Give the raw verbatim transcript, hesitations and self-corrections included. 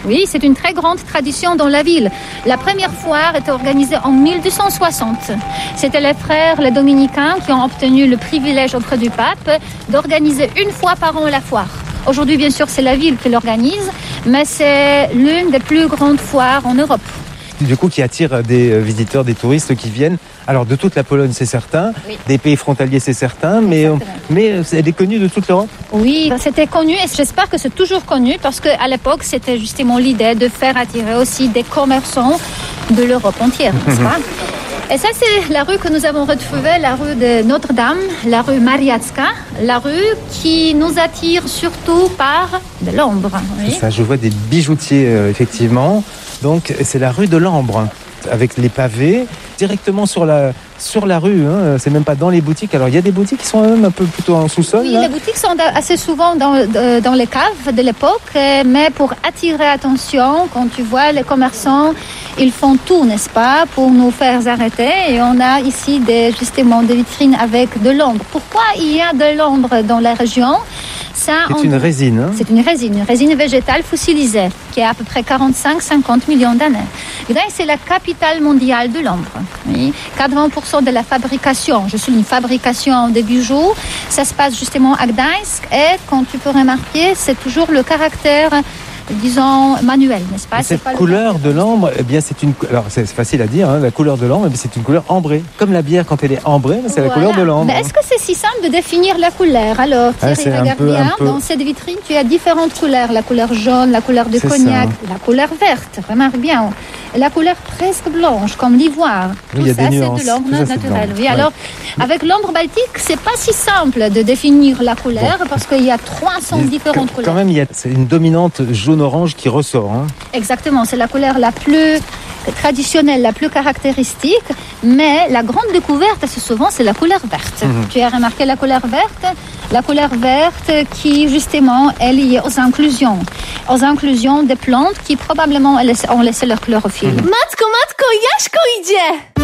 Oui, c'est une très grande tradition dans la ville. La première foire était organisée en mille deux cent soixante. C'était les frères, les dominicains, qui ont obtenu le privilège auprès du pape d'organiser une fois par an la foire. Aujourd'hui, bien sûr, c'est la ville qui l'organise, mais c'est l'une des plus grandes foires en Europe. Du coup, qui attire des visiteurs, des touristes qui viennent. Alors, de toute la Pologne, c'est certain. Oui. Des pays frontaliers, c'est certain. Mais, mais elle est connue de toute l'Europe? Oui, c'était connu et j'espère que c'est toujours connu parce qu'à l'époque, c'était justement l'idée de faire attirer aussi des commerçants de l'Europe entière, n'est-ce pas? Et ça, c'est la rue que nous avons retrouvée, la rue de Notre-Dame, la rue Mariacka, la rue qui nous attire surtout par de l'ambre. Oui. C'est ça, je vois des bijoutiers, euh, effectivement. Donc, c'est la rue de l'Ambre, avec les pavés, directement sur la, sur la rue. Hein. C'est même pas dans les boutiques. Alors, il y a des boutiques qui sont même un peu plutôt en sous-sol. Oui, là. Les boutiques sont assez souvent dans, dans les caves de l'époque, mais pour attirer attention, quand tu vois les commerçants, ils font tout, n'est-ce pas, pour nous faire arrêter. Et on a ici des, justement des vitrines avec de l'ambre. Pourquoi il y a de l'ambre dans la région? Ça, c'est on... une résine. Hein. C'est une résine, une résine végétale fossilisée, qui a à peu près quarante-cinq à cinquante millions d'années. Gdańsk, c'est la capitale mondiale de l'ambre. Oui. quatre-vingts pour cent de la fabrication, je suis une fabrication de bijoux, ça se passe justement à Gdańsk. Et quand tu peux remarquer, c'est toujours le caractère, disons, manuel, n'est-ce pas? C'est cette pas couleur de l'ambre, eh bien, c'est une. Alors, c'est facile à dire, hein, la couleur de l'ambre, c'est une couleur ambrée. Comme la bière, quand elle est ambrée, c'est voilà. La couleur de l'ambre. Mais est-ce que c'est si simple de définir la couleur? Alors, Thierry, ah, regarde peu, bien, dans cette vitrine, tu as différentes couleurs. La couleur jaune, la couleur de c'est cognac, ça. La couleur verte, remarque bien. La couleur presque blanche, comme l'ivoire. Oui, tout y a ça, des nuances. C'est de l'ambre tout naturel. Ça, oui, ouais. Alors, avec l'ambre baltique, c'est pas si simple de définir la couleur, bon. Parce qu'il y a trois cents différentes quand couleurs. Quand même, il y a c'est une dominante jaune-orange qui ressort. Hein. Exactement, c'est la couleur la plus traditionnelle, la plus caractéristique, mais la grande découverte, assez souvent, c'est la couleur verte. Mm-hmm. Tu as remarqué la couleur verte? La couleur verte qui, justement, est liée aux inclusions, aux inclusions des plantes qui, probablement, ont laissé leur chlorophylle. Mm-hmm. Matko, matko, Jaśko idzie!